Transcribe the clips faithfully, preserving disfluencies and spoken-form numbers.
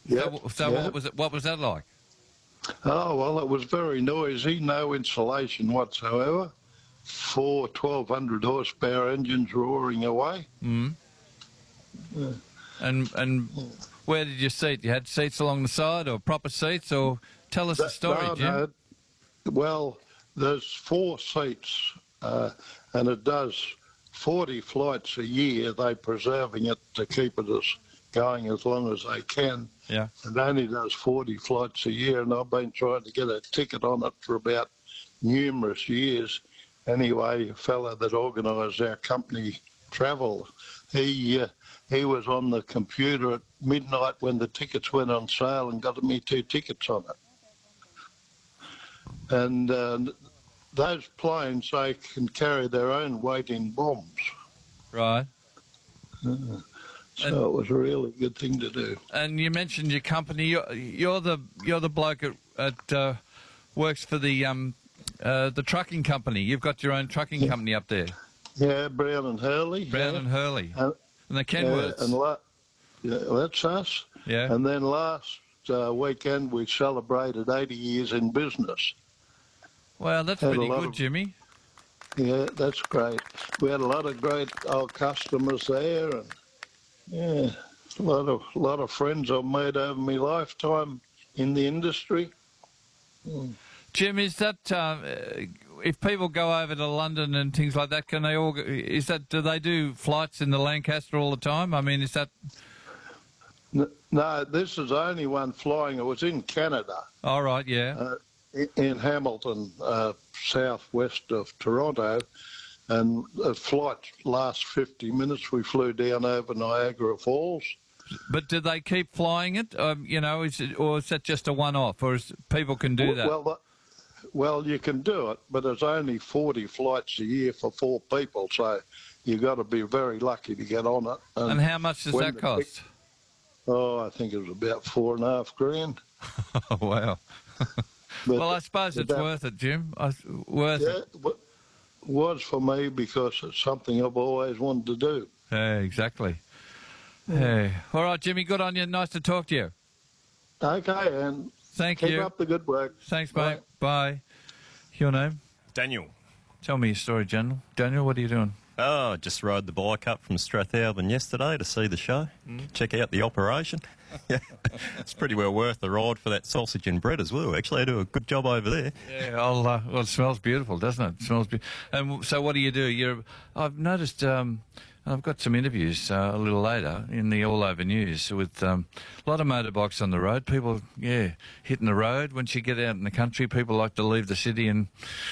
Yeah. So, so yeah. what was it? What was that like? Oh, well, it was very noisy, no insulation whatsoever. Four twelve hundred horsepower engines roaring away. Mm. Yeah. And and where did you seat? You had seats along the side or proper seats? Or tell us the That- story, no, Jim. no. Well, there's four seats, uh, and it does forty flights a year. They're preserving it to keep it as going as long as they can. Yeah. It only does forty flights a year, and I've been trying to get a ticket on it for about numerous years. Anyway, a fella that organised our company travel, he uh, he was on the computer at midnight when the tickets went on sale and got me two tickets on it. And uh, those planes, they can carry their own weight in bombs. Right. Uh, so and, it was a really good thing to do. And you mentioned your company. You're, you're the you're the bloke at, at uh, works for the um uh, the trucking company. You've got your own trucking yeah. company up there. Yeah, Brown and Hurley. Brown yeah. and Hurley. Uh, and the Kenworths. Yeah, and la- yeah, that's us. Yeah. And then last uh, weekend we celebrated eighty years in business. Well, that's had pretty good, of, Jimmy. Yeah, that's great. We had a lot of great old customers there, and yeah, a lot of a lot of friends I've made over my lifetime in the industry. Mm. Jim, is that uh, if people go over to London and things like that, can they all? Is that do they do flights in the Lancaster all the time? I mean, is that? No, this is the only one flying. It was in Canada. All right, yeah. Uh, in Hamilton, uh, southwest of Toronto, and the flight lasts fifty minutes. We flew down over Niagara Falls. But do they keep flying it? Um, you know, is it, or is that just a one-off, or is, people can do that? Well, well, you can do it, but there's only forty flights a year for four people, so you've got to be very lucky to get on it. And, and how much does that cost? Oh, I think it was about four and a half grand. Oh, wow. But, well, I suppose it's that, worth it, Jim. I, worth yeah, it. it was for me because it's something I've always wanted to do. Yeah, exactly. Yeah. Hey. All right, Jimmy, good on you. Nice to talk to you. Okay, and Thank keep you. up the good work. Thanks, mate. Bye. Bye. Your name? Daniel. Tell me your story, Daniel. Daniel, what are you doing? Oh, I just rode the bike up from Strathalbyn yesterday to see the show, mm. check out the operation. Yeah, it's pretty well worth the ride for that sausage and bread as well. Actually, they do a good job over there. Yeah, I'll, uh, well, it smells beautiful, doesn't it? It smells beautiful. And so what do you do? You're, I've noticed, um, and I've got some interviews uh, a little later in the All Over News with um, a lot of motorbikes on the road. People, yeah, hitting the road. Once you get out in the country, people like to leave the city and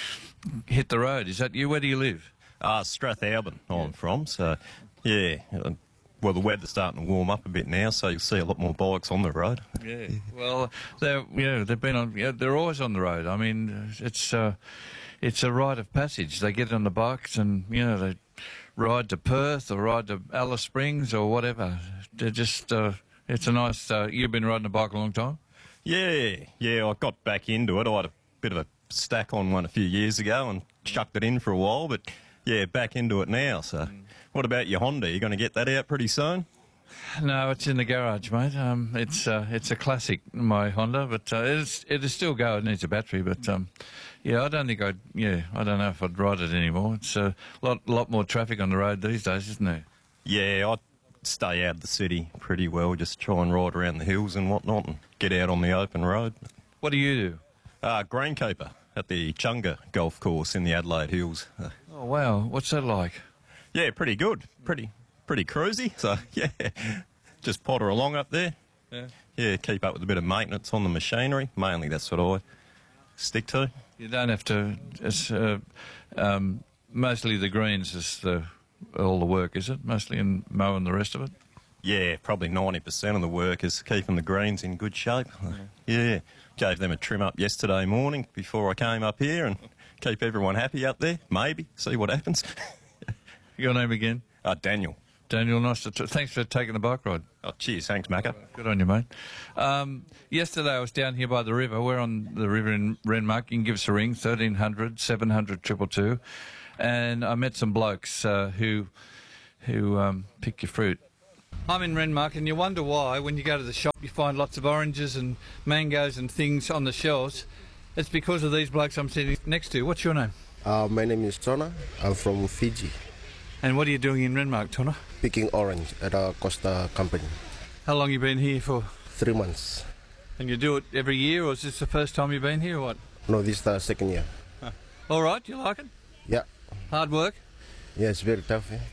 hit the road. Is that you? Where do you live? Ah, uh, Strathalbyn, yeah. I'm from. So, yeah. Well, the weather's starting to warm up a bit now, so you'll see a lot more bikes on the road. Yeah. Well, they're yeah, they've been on. Yeah, they're always on the road. I mean, it's uh, it's a rite of passage. They get on the bikes and you know they ride to Perth or ride to Alice Springs or whatever. They're just. Uh, it's a nice. Uh, you've been riding a bike a long time. Yeah, yeah. I got back into it. I had a bit of a stack on one a few years ago and chucked it in for a while, but. Yeah, back into it now. So, mm. What about your Honda? You going to get that out pretty soon? No, it's in the garage, mate. Um, it's uh, it's a classic, my Honda, but uh, it's it is still go. It needs a battery, but um, yeah, I don't think I'd. Yeah, I don't know if I'd ride it anymore. It's a lot lot more traffic on the road these days, isn't there? Yeah, I stay out of the city pretty well. Just try and ride around the hills and whatnot, and get out on the open road. What do you do? Uh, greenkeeper at the Chunga Golf Course in the Adelaide Hills. Oh, wow. What's that like? Yeah, pretty good. Pretty pretty cruisy. So, yeah, just potter along up there. Yeah. Yeah, keep up with a bit of maintenance on the machinery. Mainly that's what I stick to. You don't have to... It's, uh, um, mostly the greens is the all the work, is it? Mostly in mowing the rest of it? Yeah, probably ninety percent of the work is keeping the greens in good shape. Yeah. yeah. Gave them a trim up yesterday morning before I came up here and keep everyone happy up there. Maybe. See what happens. Your name again? Uh, Daniel. Daniel, nice to... T- thanks for taking the bike ride. Oh, cheers. Thanks, Macca. Good on you, mate. Um, yesterday I was down here by the river. We're on the river in Renmark. You can give us a ring, thirteen hundred, seven hundred, two two two. And I met some blokes uh, who, who um, pick your fruit. I'm in Renmark, and you wonder why when you go to the shop you find lots of oranges and mangoes and things on the shelves. It's because of these blokes I'm sitting next to. What's your name? Uh, my name is Tona. I'm from Fiji. And what are you doing in Renmark, Tona? Picking orange at a Costa company. How long you been here for? Three months. And you do it every year, or is this the first time you've been here, or what? No, this is the second year. Huh. All right, you like it? Yeah. Hard work? Yeah, it's very tough. Yeah,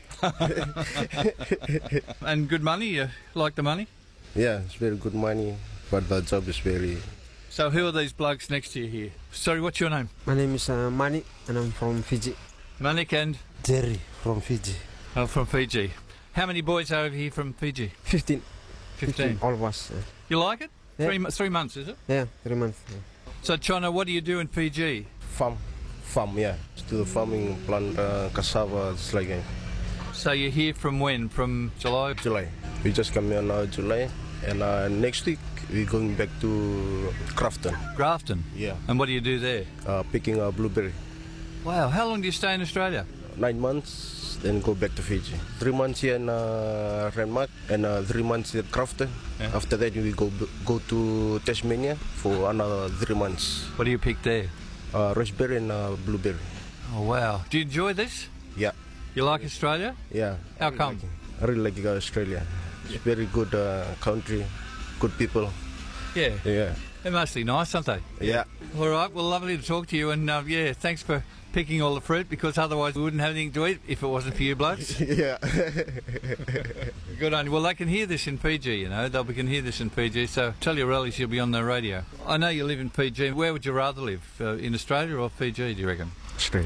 And good money? You like the money? yeah it's very good money, but the job is very... So who are these blokes next to you here? Sorry, what's your name? My name is uh, Mani, and I'm from Fiji. Manik and? Jerry from Fiji. Oh, from Fiji. How many boys are over here from Fiji? Fifteen. Fifteen. All of us. Uh, You like it? Yeah. Three, mo- three months, is it? yeah, three months. Yeah. So, China, what do you do in Fiji? Farm. Farm, yeah. Still farming, plant uh, cassava, it's like uh, So you're here from when? From July? July. We just come here now July, and uh, next week we're going back to Crafton. Grafton. Yeah. And what do you do there? Uh, picking a blueberry. Wow, how long do you stay in Australia? Nine months, then go back to Fiji. Three months here in uh, Renmark, and uh, three months at Crafton. Yeah. After that, we go go to Tasmania for another three months. What do you pick there? Uh, raspberry and uh, blueberry. Oh, wow. Do you enjoy this? Yeah, You like Australia? yeah. How come? I really like uh, Australia. It's very good uh, country, good people. Yeah. Yeah, They're mostly nice, aren't they? yeah. All right, well, lovely to talk to you, and uh, yeah, thanks for picking all the fruit, because otherwise we wouldn't have anything to eat if it wasn't for you blokes. Yeah. Good on you. Well, they can hear this in Fiji, you know. They can hear this in Fiji, so tell your relatives you'll be on the radio. I know you live in Fiji. Where would you rather live, uh, in Australia or Fiji, do you reckon? Australia.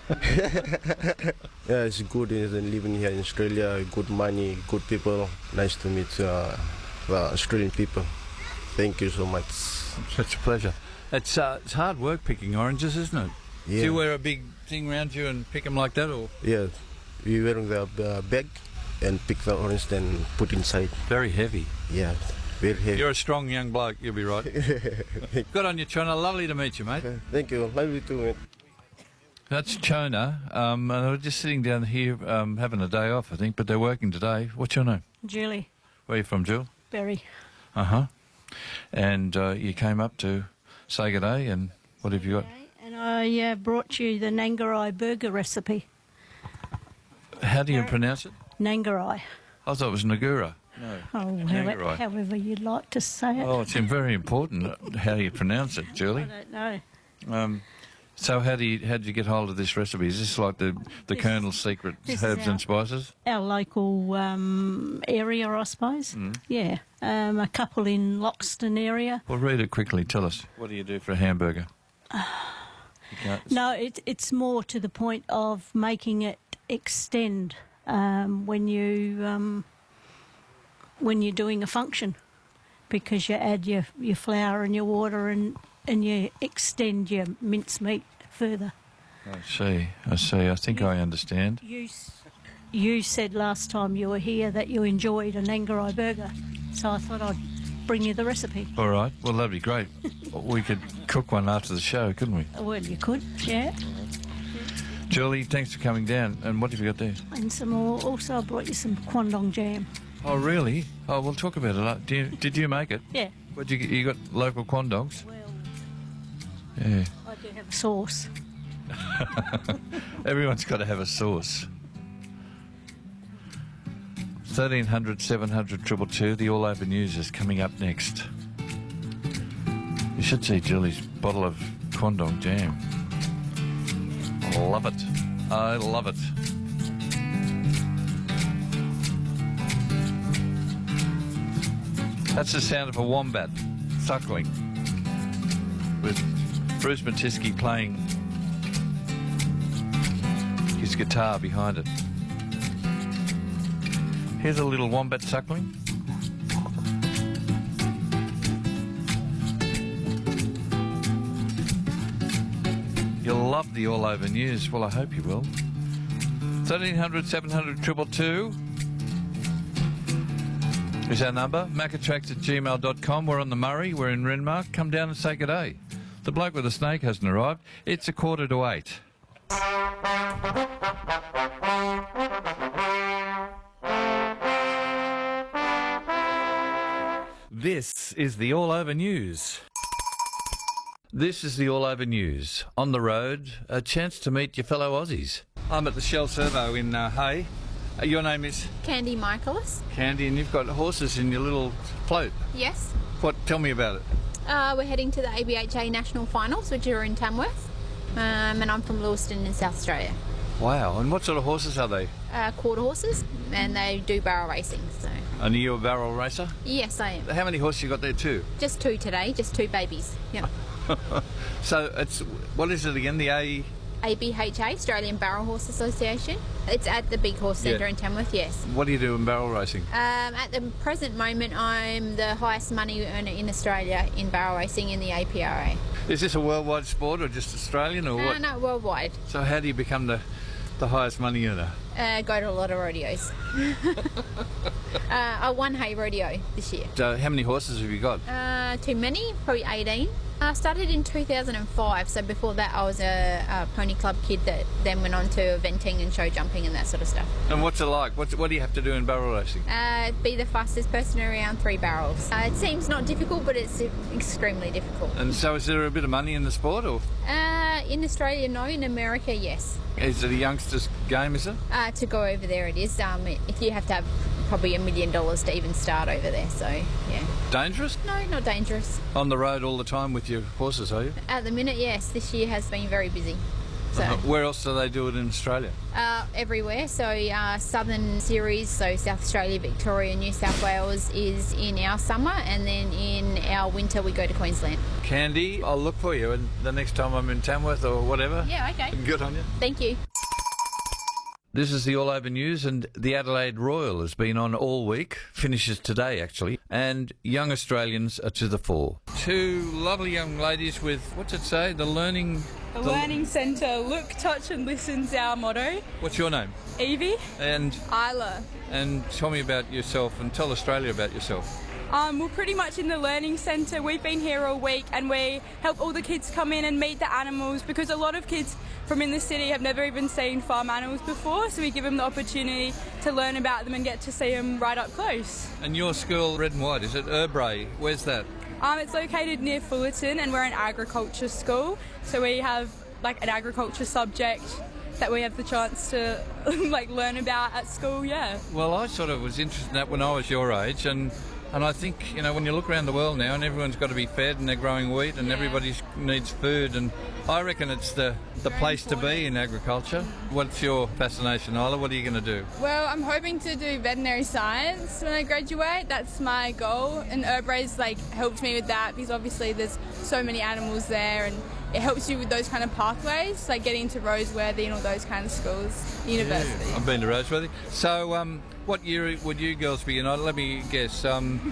Yeah, it's good uh, living here in Australia. Good money, good people. Nice to meet uh, the Australian people. Thank you so much. Such a pleasure. It's, uh, it's hard work picking oranges, isn't it? Yeah. Do you wear a big thing around you and pick them like that, or Yeah, we wearing the uh, bag and pick the orange, then put inside. very heavy? Yeah, very heavy. You're a strong young bloke, you'll be right. Good on you, Chona. Lovely to meet you, mate. Thank you. Lovely to meet. That's Chona. Um, and they're just sitting down here um, having a day off, I think, but they're working today. What's your name? Julie Where are you from, Jill? Berry. Uh-huh. And uh, you came up to say good day, and what have you got? And I uh, brought you the Nangarai burger recipe. How do you pronounce it? Nangarai. I thought it was Nagura. No. Oh, Nangarai. however, however you'd like to say it. Oh, it's very important how you pronounce it, I Julie. don't know. Um, so how do you how did you get hold of this recipe? Is this like the the This- Colonel's secret this is herbs our- and spices? Our local um, area, I suppose. Mm. Yeah. Um, a couple in Loxton area. Well, read it quickly. Tell us. What do you do for a hamburger? You can't- No, it, it's more to the point of making it extend um, when you um, when you're doing a function, because you add your, your flour and your water and and you extend your mincemeat further. I see. I see. I think I understand. You s- you said last time you were here that you enjoyed a Nangarai burger, so I thought I'd bring you the recipe. All right. Well, that'd be great. We could cook one after the show, couldn't we? Well, you could, yeah. Julie, thanks for coming down. And what have you got there? And some more. Also, I brought you some Kwandong jam. Oh, really? Oh, we'll talk about it. la- Do you, did you make it? Yeah. What you get? You got local Kwandongs? Well, Yeah. I do have a sauce. Everyone's got to have a sauce. thirteen hundred, seven hundred, two two two. The All Over News is coming up next. You should see Julie's bottle of Kwandong jam. I love it. I love it. That's the sound of a wombat suckling, with Bruce Matisky playing his guitar behind it. Here's a little wombat suckling. You'll love the All Over News. Well, I hope you will. thirteen hundred, seven hundred, two two two is our number. Macatracks at gmail dot com. We're on the Murray. We're in Renmark. Come down and say good day. The bloke with the snake hasn't arrived. It's a quarter to eight. This is the All Over News. This is the All Over News. On the road, a chance to meet your fellow Aussies. I'm at the Shell Servo in uh, Hay. Uh, your name is? Candy Michaelis. Candy, and you've got horses in your little float. Yes. What? Tell me about it. Uh, we're heading to the A B H A National Finals, which are in Tamworth. Um, and I'm from Lewiston in South Australia. Wow, and what sort of horses are they? Uh, quarter horses, and they do barrel racing. So. And are you a barrel racer? Yes, I am. How many horses you got there too? Just two today, just two babies. Yep. So it's, what is it again, the A... A B H A, Australian Barrel Horse Association. It's at the Big Horse Centre Yeah. in Tamworth, yes. What do you do in barrel racing? Um, at the present moment, I'm the highest money earner in Australia in barrel racing in the A P R A. Is this a worldwide sport or just Australian or Uh, what? no, worldwide. So how do you become the, the highest money earner? Uh, go to a lot of rodeos. uh, I won Hay Rodeo this year. So how many horses have you got? Uh, too many, probably eighteen. I started in two thousand five, so before that I was a, a pony club kid that then went on to eventing and show jumping and that sort of stuff. And what's it like? What's, what do you have to do in barrel racing? Uh, be the fastest person around three barrels. Uh, it seems not difficult, but it's extremely difficult. And so is there a bit of money in the sport, or Uh, in Australia, no. In America, yes. is it a youngster's game, is it? Uh, to go over there, it is. Um, if you have to have probably a million dollars to even start over there, so yeah. Dangerous? No, not dangerous. On the road all the time with your horses, are you? At the minute, yes. This year has been very busy. So. Uh, where else do they do it in Australia? Uh, everywhere. So uh, Southern Series, so South Australia, Victoria, New South Wales is in our summer, and then in our winter we go to Queensland. Candy, I'll look for you and the next time I'm in Tamworth or whatever. Yeah, okay. Good on you. Thank you. This is the All Over News, and the Adelaide Royal has been on all week, finishes today actually, and young Australians are to the fore. Two lovely young ladies with, what's it say, the learning... The Learning Centre, look, touch and listen's our motto. What's your name? Evie. And Isla. and tell me about yourself and tell Australia about yourself. Um, we're pretty much in the Learning Centre. We've been here all week and we help all the kids come in and meet the animals, because a lot of kids from in the city have never even seen farm animals before, so we give them the opportunity to learn about them and get to see them right up close. And your school, Red and White, is it Urbray? Where's that? Um, it's located near Fullerton and we're an agriculture school, so we have like an agriculture subject that we have the chance to like learn about at school, yeah. Well, I sort of was interested in that when I was your age, and and I think, you know, when you look around the world now and everyone's got to be fed and they're growing wheat and Yeah. everybody needs food, and I reckon it's the, the Very place to important. be in agriculture. What's your fascination, Isla? What are you going to do? Well, I'm hoping to do veterinary science when I graduate. That's my goal, and Urbray's like helped me with that, because obviously there's so many animals there, and it helps you with those kind of pathways, like getting into Roseworthy and all those kind of schools, university. I've been to Roseworthy. So, um, what year would you girls be in? Uh, Let me guess. Um,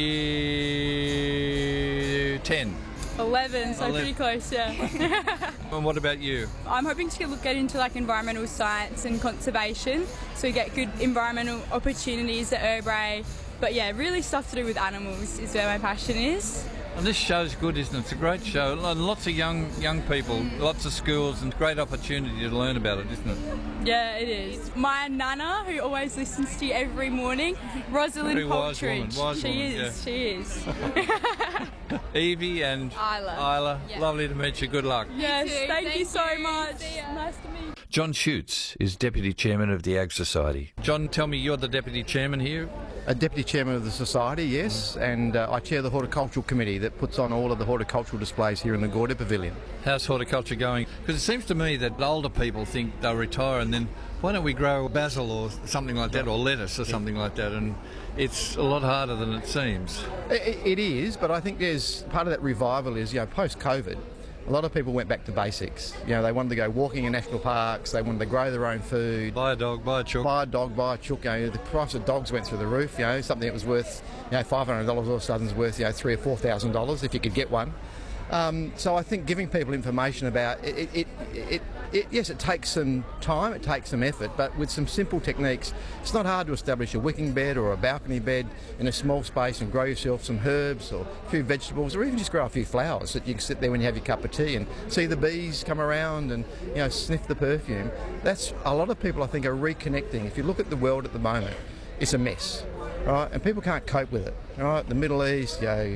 year ten. eleven, so Eleven. pretty close, yeah. And what about you? I'm hoping to get, get into like environmental science and conservation, so we get good environmental opportunities at Urbray. But yeah, really stuff to do with animals is where my passion is. And this show's good, isn't it? It's a great show. And lots of young young people, lots of schools, and great opportunity to learn about it, isn't it? Yeah, it is. My nana, who always listens to you every morning, Rosalind Very wise woman, Poltridge. wise she woman, is, she is. Evie and Isla. Isla, Yeah. lovely to meet you. Good luck. Yes, too. thank, you Thank so you. much. See ya. Nice to meet you. John Shoots is Deputy Chairman of the Ag Society. John, tell me, you're the Deputy Chairman here? A Deputy Chairman of the Society, yes, and uh, I chair the Horticultural Committee that puts on all of the horticultural displays here in the Gordon Pavilion. How's horticulture going? Because it seems to me that older people think they'll retire and then why don't we grow basil or something like that, or lettuce or something like that, and it's a lot harder than it seems. It, it is, but I think there's part of that revival is, you know, post-COVID, a lot of people went back to basics. You know, they wanted to go walking in national parks, they wanted to grow their own food. Buy a dog, buy a chook. Buy a dog, buy a chook. You know, the price of dogs went through the roof. You know, something that was worth, you know, five hundred dollars all of a sudden is worth, you know, three or four thousand dollars if you could get one. Um, so I think giving people information about it, it, it, it, it, yes, it takes some time, it takes some effort, but with some simple techniques, it's not hard to establish a wicking bed or a balcony bed in a small space and grow yourself some herbs or a few vegetables, or even just grow a few flowers that you can sit there when you have your cup of tea and see the bees come around and, you know, sniff the perfume. That's a lot of people, I think, are reconnecting. If you look at the world at the moment, it's a mess. right? And people can't cope with it, right? The Middle East, you know,